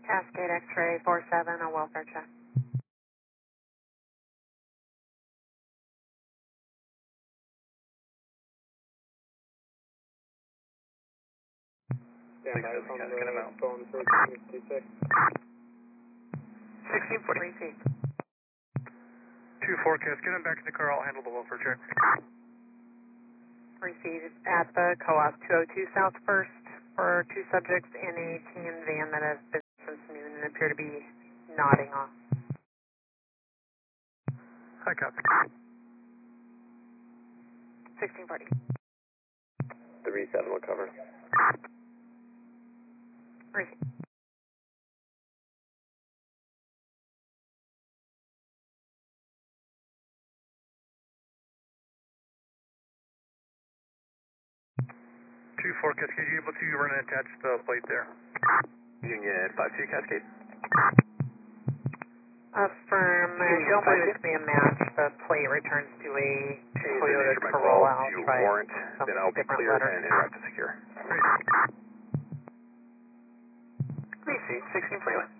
Cascade X-ray 47, a welfare check. Stand by from the phone for 56. 1640. Received. 2-4, Cas, get him back in the car, I'll handle the welfare check. Received at the co-op 202 South First for 2 subjects in a tan van that has been since noon and appear to be nodding off. Hi, copy. 1640. 37 will cover. Received. Two, 4, Cascade, you able to run and attach the plate there? Union 5-2 Cascade. Affirm. I don't believe it's going to be a match. The plate returns to a Toyota Corolla. I'll try warrant, some then I'll be different cleared letter. and interact to secure. Received, 1641.